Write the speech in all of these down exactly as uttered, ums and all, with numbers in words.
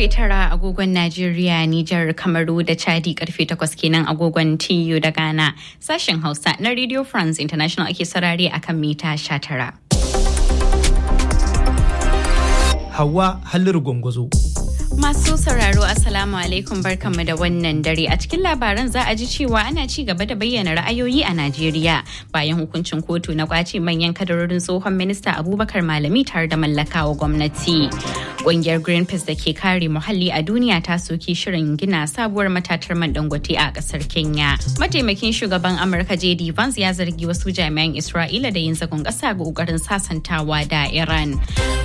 karfe tara agogon Najeriya, Nijar, Kamaru da Chadi karfe takwas kenan agogon T U da Ghana. Sashen Hausa na Radio France International ake sarare akan mita sha tara. Hauwa Halliru Gwangwazo. Masu sauraro Assalamu alaikum barkanmu da wannan dare. A cikin labaran za a ji cewa ana ci gaba da bayyana ra'ayoyi a Najeriya bayan hukuncin kotu na kwace manyan kadarorin tsohon minista Abubakar Malami tare da mallakawa gwamnati. Ƙungiyar Greenpeace da ke kare muhalli a duniya ta soki shirin gina sabuwar matatar man Dangote a ƙasar Kenya. Mataimakin shugaban Amurka J D Vance ya zargi wasu jami'an Isra'ila da yin zagon ƙasa ga ƙoƙarin sasantawa da Iran.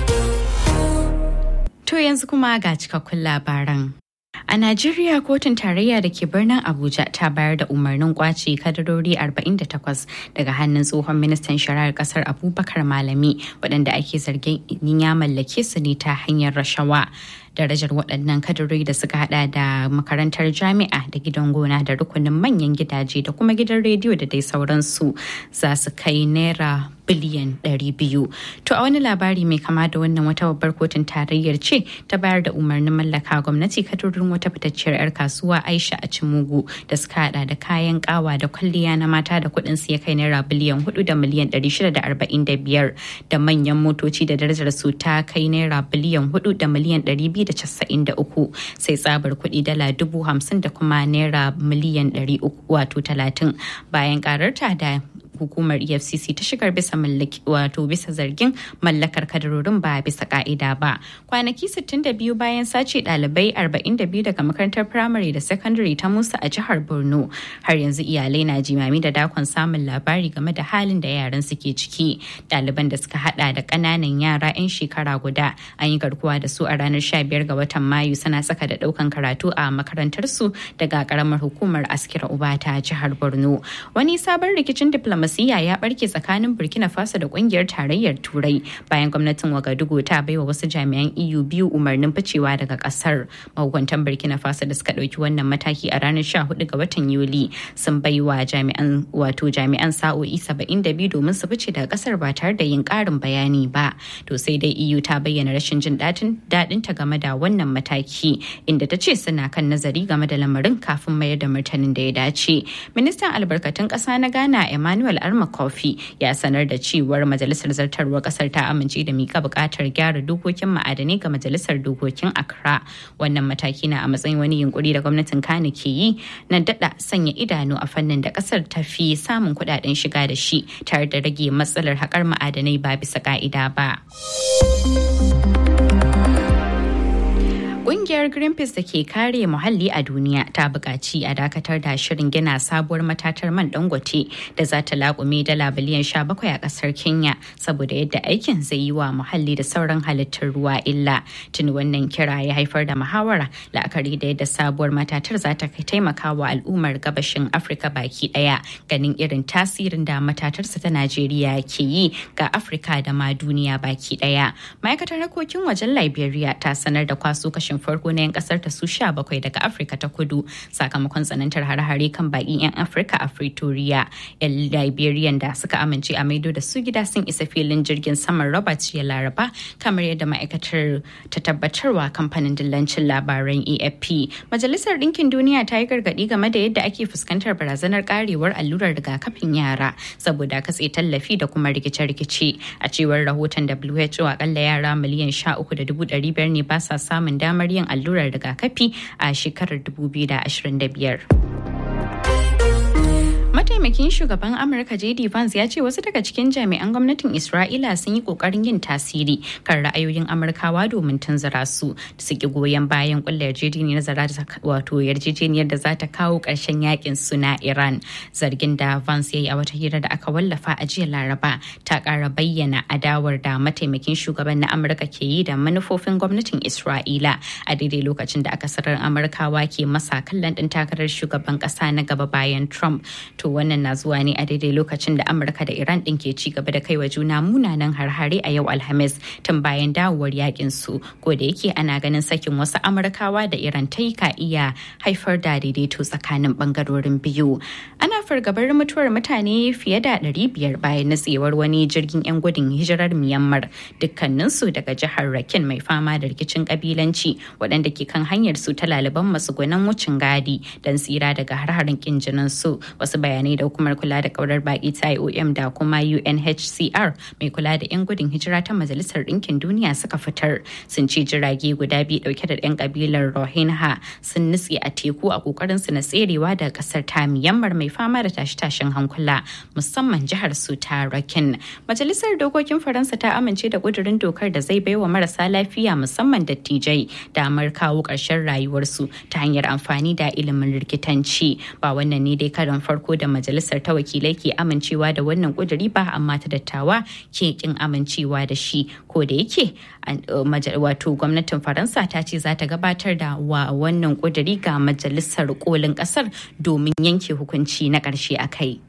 To yanzu kuma ga cikakkun labaran. A Najeriya, kotun tarayya da ke birnin Abuja ta bayar da umarnin kwace kadarori arba'in da takwas daga hannun tsohon ministan shari'ar kasar Abubakar Malami waɗanda ake zargin ya mallake su ne ta hanyar rashawa. Darajar waɗannan kadarori da suka hada da makarantar jami'a da gidan gona da rukunin manyan gidaje da kuma gidan rediyo da dai sauransu za su kai naira biliyan ɗari biyu. To a wani labari mai kama da wannan, wata babbar kotun tarayyar ce ta bayar da umarnin mallaka gwamnati kadarorin wata fitacciyar 'yar kasuwa Aisha Achimugu da suka hada da kayan kawa da kwalliya na mata da kuɗin su ya kai naira biliyan hudu da miliyan ɗari shida da arba'in da biyar da manyan motoci da darajar su ta kai naira biliyan hudu da miliyan ɗari biyu da casa'in da uku sai tsabar kuɗi dala dubu hamsin da kuma naira miliyan ɗari uku wato talatin bayan kararta da hukumar E F C C ta shigar bisa mallaki wato bisa zargin mallakar kadarorin ba bisa ka'ida ba. Kwanaki sittin da biyu bayan sace ɗalibai arba'in da biyu daga makarantar firamare da sakandare ta Musa a jihar Borno, har yanzu iyalai na jimami da dakon samun labari game da halin da yaran suke ciki. Ɗaliban da suka hada da ƙananan yara 'yan shekara guda an yi garkuwa da su a ranar sha biyar ga watan Mayu suna saka da ɗaukan karatu a makarantar su daga ƙaramar hukumar Askira Uba ta jihar Borno. Wani sabon rikicin diplomasi Siya ya barke tsakanin Burkina Faso da kungiyar tarayyar Turai bayan gwamnatin Wagadugu ta baiwa wasu jami'an E U biyu umarnin ficewa daga kasar. Mahukuntan Burkina Faso da suka dauki wannan mataki a ranar sha hudu ga watan Yuli sun baiwa jami'an wato jami'an sa'o'i saba'in da biyu domin su fice daga kasar ba tare da yin karin bayani ba. To sai dai E U ta bayyana rashin jin dadin dadin ta game da wannan mataki, inda ta ce suna kan nazari game da lamarin kafin mayar da martanin da ya dace. Ministan albarkatun kasa na Ghana Emmanuel Arma Kofi ya sanar da cewar majalisar zartarwar kasar ta amince da mika bukatar gyara dokokin ma'adanai ga majalisar dokokin Accra. Wannan mataki na a matsayin wani yunkuri da gwamnatin Kano ke yi na dada sanya idanu a fannin da kasar ta fi samun kudaden shiga da shi tare da rage matsalar haƙar ma'adanai ba bisa ka'ida ba. Ƙungiyar Greenpeace da ke kare muhalli a duniya ta buƙaci a dakatar da shirin gina sabuwar matatar man Dangote da za ta laƙume dala biliyan sha bakwai a ƙasar Kenya saboda yadda aikin zai yi wa muhalli da sauran halittar ruwa illa. Tuni wannan kira ya haifar da muhawara la'akari da yadda sabuwar matatar za ta taimaka wa al'ummar gabashin Afirka baki ɗaya, ganin irin tasirin da matatarsa ta Najeriya ke yi ga Afirka da ma duniya baki ɗaya. Ma'aikatar harkokin wajen Liberia ta sanar da kwaso kashin farko na 'yan kasar ta su sha bakwai daga Afirka ta kudu sakamakon tsanantar hare-hare kan baƙin 'yan Afirka a Pretoria. 'Yan Liberian da suka amince a maido da su gida sun isa filin jirgin saman Robert ya Laraba, kamar yadda ma'aikatar ta tabbatarwa kamfanin dillancin labaran A F P. Majalisar Ɗinkin Duniya ta yi gargaɗi game da yadda ake fuskantar barazanar karewar allurar rigakafin yara saboda katse tallafi da kuma rikice-rikice. A cewar rahoton W H O, akalla yara miliyan sha uku da dubu ɗari biyar ne ba sa samun damar yin allurar rigakafi a shekarar dubu biyu da ashirin da biyar. Mataimakin shugaban Amurka J D Vance ya ce wasu daga cikin jami'an gwamnatin Isra'ila sun yi kokarin yin tasiri kan ra'ayoyin Amurkawa domin tunzura su da su ki goyon bayan kullar yarjejeniyar wato yarjejeniyar da za ta kawo ƙarshen yakin su na Iran. Zargin da Vance ya yi a wata hira da aka wallafa a jiya Laraba ta ƙara bayyana adawar da mataimakin shugaban na Amurka ke yi da manufofin gwamnatin Isra'ila a daidai lokacin da akasarar Amurkawa ke masa kallon ɗin takarar shugaban ƙasa na gaba bayan Trump. To wannan na zuwa ne a daidai lokacin da Amurka da Iran ɗin ke ci gaba da kaiwa juna munanan har-hare a yau Alhamis tun bayan dawowar yakin su, ko da yake ana ganin sakin wasu Amurkawa da Iran ta yi ka iya haifar da daidaito tsakanin bangarorin biyu. Ana fargabar mutuwar mutane fiye da ɗari biyar bayan natsewar wani jirgin 'yan gudun hijirar Myanmar, dukkaninsu daga jihar Rakhine mai fama da rikicin kabilanci, waɗanda ke kan hanyar su ta laliban matsugunan wucin gadi don tsira daga har-harin kin jinin su. Wasu bayanai da hukumar kula da kaurar baki ta I O M da kuma U N H C R mai kula da 'yan gudun hijira ta Majalisar Ɗinkin Duniya suka fitar sun ce jirage guda biyu dauke da 'yan kabilar Rohingya sun nutse a teku a kokarin su na tserewa daga kasar ta Myanmar mai fama da tashe-tashen hankula, musamman jihar su ta Rakhine. Majalisar Dokokin Faransa ta amince da kudurin dokar da zai baiwa marasa lafiya musamman dattijai damar kawo ƙarshen rayuwarsu ta hanyar amfani da ilimin likitanci. Ba wannan ne dai karon farko da majalisar ta wakilai ke amincewa da wannan kuduri ba, amma ta dattawa ke kin amincewa da shi, ko da yake wato gwamnatin Faransa ta ce za ta gabatar da wa wannan kuduri ga majalisar kolin kasar domin yanke hukunci na ƙarshe a kai.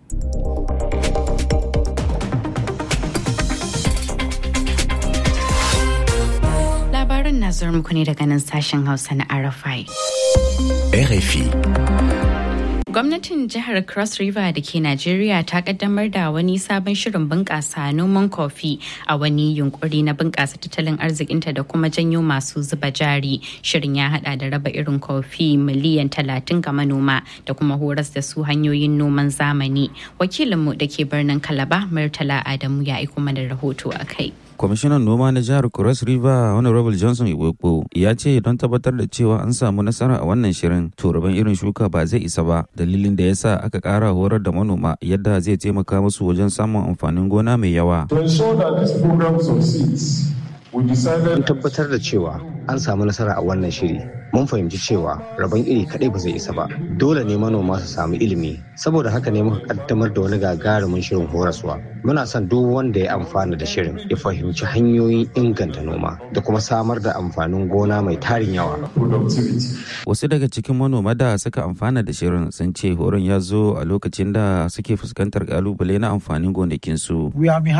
Labaran na zuwa muku ne daga nan sashen Hausa na R F I. R F I. Gwamnatin jihar Cross River da ke Najeriya ta kaddamar da wani sabon shirin bunƙasa noman kofi a wani yunkuri na bunƙasa tattalin arzikinta da kuma janyo masu zuba jari. Shirin ya hada da raba irin kofi miliyan talatin ga manoma da kuma horas da su hanyoyin noman zamani. Wakilinmu da ke birnin Calabar, Murtala Adamu, ya aiko mana rahoto a kai. Kwamishinan noma na jihar Cross River Honorable Johnson Iwekpo ya ce don tabbatar da cewa an samu nasara a wannan shirin to rabon irin shuka ba zai isa ba, dalilin da yasa aka kara horar da manoma yadda zai taimaka musu wajen samun amfanin gona mai yawa. To ensure that this program succeeds, we decided to tabbatar da cewa an samu nasara a wannan shiri. Mun fahimci cewa rabon iri kadai ba zai isa ba, dole ne manoma su samu ilimi, saboda haka ne muka kaddamar da wani gagarumin shirin horaswa. Muna son duk wanda ya amfana da shirin ya fahimci hanyoyin inganta noma da kuma samar da amfanin gona mai tarin yawa. Wasu daga cikin manoma da suka amfana da shirin sun ce horon ya zo a lokacin da suke fuskantar kalubale na amfanin gonakinsu.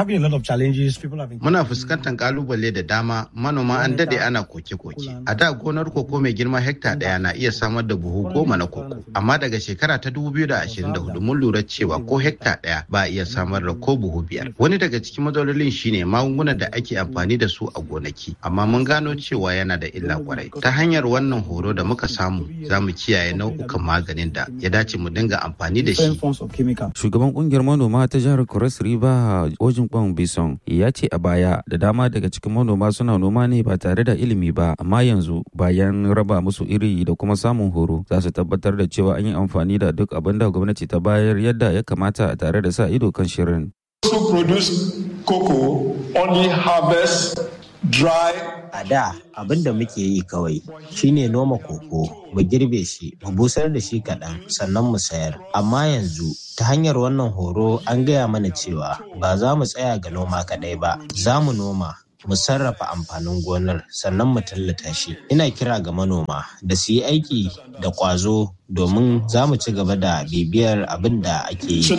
Muna fuskantar kalubale da dama, manoma an dade ana koke-koke. A da gonar koko mai girma hekta daya na iya samar da buhu goma na koko, amma daga shekara ta dubu biyu da ashirin da hudu mun lura cewa ko hekta daya ba iya samar da ko buhu biyar. Wani daga cikin matsalolin shine magungunan da ake amfani da su a gonaki, amma mun gano cewa yana da illa kwarai. Ta hanyar wannan horo da muka samu, za mu kiyaye nau'ukan maganin da ya dace mu dinga amfani da shi. Shugaban kungiyar manoma ta jihar Cross River Ojin Kwan Bison ya ce a baya da dama daga cikin manoma suna noma ne ba tare da ilimi ba, amma yanzu bayan raba musu iri da kuma samun horo za su tabbatar da cewa an yi amfani da duk abin da gwamnati ta bayar yadda ya kamata tare da sa ido kan shirin. To produce cocoa only harvest dry. A da abin da muke yi kawai shine noma koko, mu girbe shi, mu busar da shi kaɗan sannan mu sayar. Amma yanzu ta hanyar wannan horo an gaya mana cewa ba za mu tsaya ga noma kaɗai ba, za mu noma, mu sarrafa amfanin gonar sannan mu tallata shi. Ina kira ga manoma da su yi aiki da ƙwazo domin za mu ci gaba da bibiyar abin da ake yi.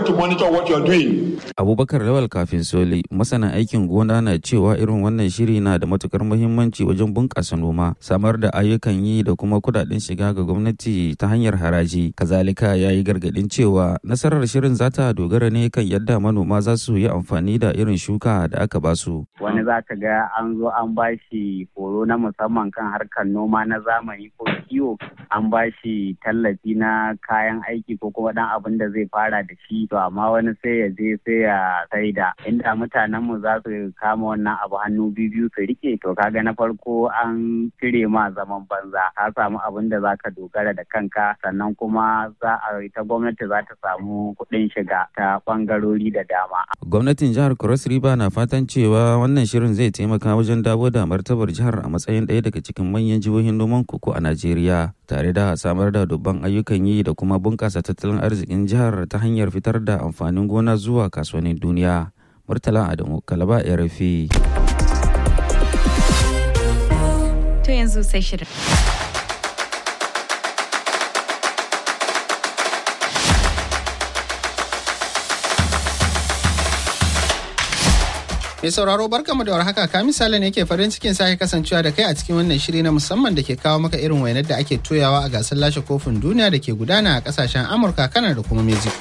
Abubakar Lawal Kafin Soli, masana aikin gona, na cewa irin wannan shiri na da matukar muhimmanci wajen bunƙasa noma, samar da ayyukan yi da kuma kudaden shiga ga gwamnati ta hanyar haraji. Kazalika ya yi gargadin cewa nasarar shirin za ta dogara ne kan yadda manoma za su yi amfani da irin shuka da aka ba su. Wani za ka ga an zo an ba shi horo na musamman kan harkar noma na zamani ko kiwo, an ba shi tallafi na kayan aiki ko kuma dan abin da zai fara da shi, to amma wani sai ya je sai ya saida. Inda mutanen mu za su kama wannan abu hannu biyu su rike, to kaga na farko an cire ma zaman banza, ka samu abin da zaka dogara da kanka, sannan kuma za a ita gwamnati za ta samu kuɗin shiga ta bangarori da dama. Gwamnatin jihar Cross River na fatan cewa wannan shirin zai taimaka wajen dawo da martabar jihar a matsayin ɗaya daga cikin manyan jihohin noman koko a Najeriya, tare da samar da dubban ayyukan yi da kuma bunƙasa tattalin arzikin jihar ta hanyar fitar da amfanin gona zuwa kasuwannin duniya. Murtala Adamu, Calabar, R F I. To yanzu sai shirin. Mai sauraro barkamu da warhaka, ka misali ne ke farin cikin sake kasancewa da kai a cikin wannan shiri na musamman da ke kawo maka irin wainar da ake toyawa a gasar lashe kofin duniya da ke gudana a kasashen Amurka, Kanar da kuma Mexico.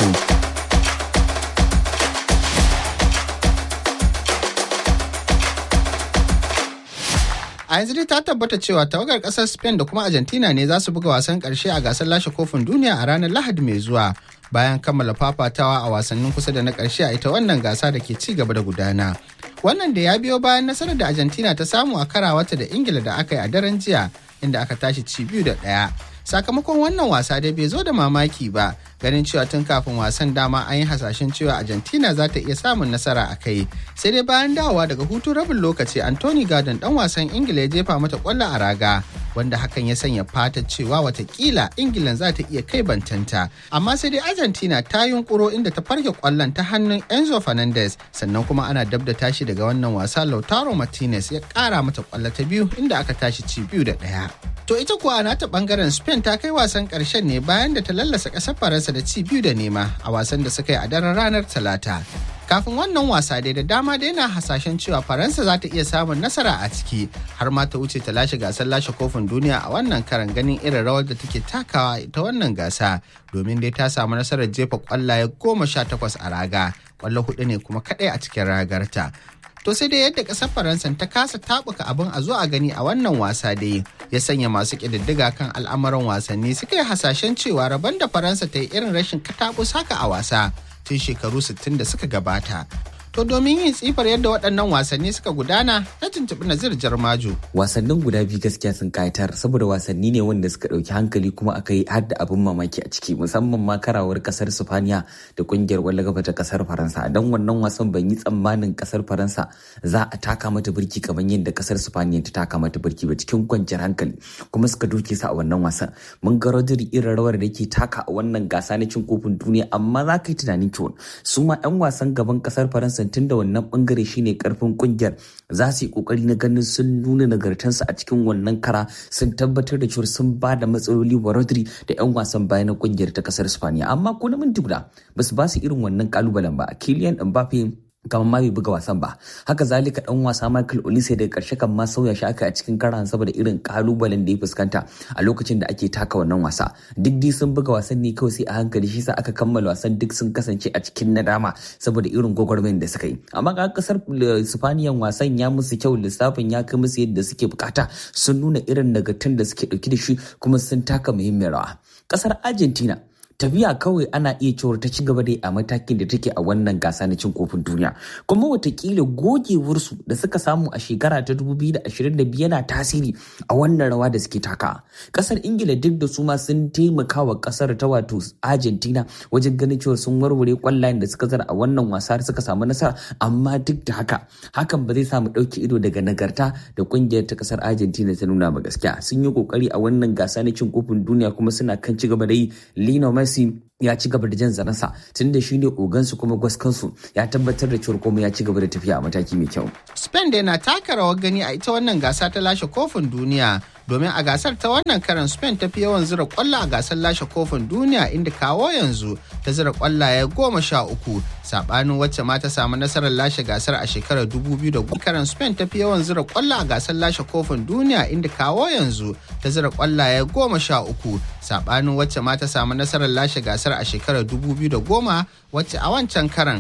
A yanzu dai ta tabbata cewa tawagar kasar Spain da kuma Argentina ne za su buga wasan karshe a gasar lashe kofin duniya a ranar Lahadi mai zuwa. Bayan kammala fafatawa a wasannin kusa da na ƙarshe a ita wannan gasa da ke ci gaba da gudana. Wannan da ya biyo bayan nasarar da Argentina ta samu a karawarta da Ingila da aka yi a daren jiya, inda aka tashi ci biyu da ɗaya. Sakamakon wannan wasa dai bai zo da mamaki ba, ganin cewa tun kafin wasan dama an yi hasashen cewa Argentina za ta iya samun nasara a kai. Sai dai bayan dawowa daga hutu rabin lokaci, Anthony Gordon dan wasan Ingila ya jefa mata kwallo a raga, wanda hakan ya sanya fata cewa watakila Ingilan za ta iya kai bantanta. Amma sai dai Argentina ta yunkuro inda ta farke kwallon ta hannun Enzo Fernandez, sannan kuma ana dab da tashi daga wannan wasa Lautaro Martinez ya kara mata kwallo ta biyu inda aka tashi ci biyu da ɗaya. To ita kuwa na ta bangaren Spain ta kai wasan karshen ne bayan da ta lallasa ƙasar Faransa da ci biyu da nema a wasan da suka yi a daren ranar Talata. Kafin wannan wasa dai da dama dai na hasashen cewa Faransa za ta iya samun nasara a ciki, har ma ta wuce ta lashe gasar lashe kofin duniya a wannan karan, ganin irin rawar da take takawa ita wannan gasa, domin dai ta samu nasarar jefa kwallaye goma sha takwas a raga, kwallo hudu ne kuma kaɗai a cikin ragarta. To sai dai yadda ƙasar Faransa ta kasa taɓuka abin a zo a gani a wannan wasa dai ya sanya masu ƙididdiga kan al'amuran wasanni suka yi hasashen cewa rabon da Faransa ta yi irin rashin kataɓus haka a wasa tun shekaru sittin da suka gabata. To domin yin tsifar yadda waɗannan wasanni suka gudana, na tuntuɓi Nazir Jarmaju. Wasannin guda biyu gaskiya sun kayatar, saboda wasanni ne wanda suka ɗauki hankali kuma aka yi har da abin mamaki a ciki, musamman ma karawar ƙasar Sifaniya da ƙungiyar ƙwallon kafa ta ƙasar Faransa. Don wannan wasan ban yi tsammanin ƙasar Faransa za a taka mata birki kamar yadda ƙasar Sifaniya ta taka mata birki ba, cikin kwanciyar hankali kuma suka doke su a wannan wasan. Mun ga Rodri irin rawar da yake taka a wannan gasa na cin kofin duniya, amma za ka yi tunanin kyau su ma 'yan wasan gaban ƙasar Faransa tun da wannan bangare shine karfin kungiyar za su yi kokari na ganin sun nuna nagartansu a cikin wannan kara, sun tabbatar da cewa sun ba da matsaloli wa Rodri da 'yan wasan baya na kungiyar ta kasar Spaniya. Amma ko na minti guda ba su ba su irin wannan kalubalen ba. Kylian Mbappe kamar ma bai buga wasan ba, haka zalika dan wasa Michael Olise daga karshe kan ma sauya shi aka a cikin karan saboda irin kalubalen da ya fuskanta a lokacin da ake taka wannan wasa. Duk dai sun buga wasan ne kawai sai a hankali, shi sa aka kammala wasan duk sun kasance a cikin nadama saboda irin gwagwarmayar da suka yi. Amma ga kasar Sifaniyan wasan ya musu kyau, lissafin ya kai musu yadda suke bukata, sun nuna irin nagartan da suke dauki da shi kuma sun taka muhimmiyar rawa. Kasar Argentina tafiya kawai ana iya cewar ta ci gaba dai a matakin da take a wannan gasa na cin kofin duniya, kuma watakila gogewarsu da suka samu a shekara ta dubu biyu da ashirin da biyu yana tasiri a wannan rawa da suke taka. Kasar Ingila duk da su ma sun taimaka wa kasar ta wato Argentina wajen ganin cewa sun warware kwallayen da suka zara a wannan wasa suka samu nasara, amma duk da haka hakan ba zai samu ɗauki ido daga nagarta da kungiyar ta kasar Argentina ta nuna ba. Gaskiya sun yi kokari a wannan gasa na cin kofin duniya kuma suna kan ci gaba da yi. Lionel Messi ya ci gaba da jan zaransa tun da shi ne ogansu kuma gwaskansu, ya tabbatar da cewa komai ya ci gaba da tafiya a mataki mai kyau. Spain dai na taka rawar gani a ita wannan gasa ta lashe kofin duniya, domin a gasar ta wannan karan Spain ta fi yawan zira kwallo a gasar lashe kofin duniya, inda kawo yanzu ta zira kwallaye goma sha uku, sabanin wacce ma ta samu nasarar lashe gasar a shekarar dubu biyu da goma. Karan Spain ta fi yawan zira kwallo a gasar lashe kofin duniya, inda kawo yanzu ta zira kwallaye goma sha uku, sabanin wacce ma ta samu nasarar lashe gasar a shekarar dubu biyu da goma, wacce a wancan karan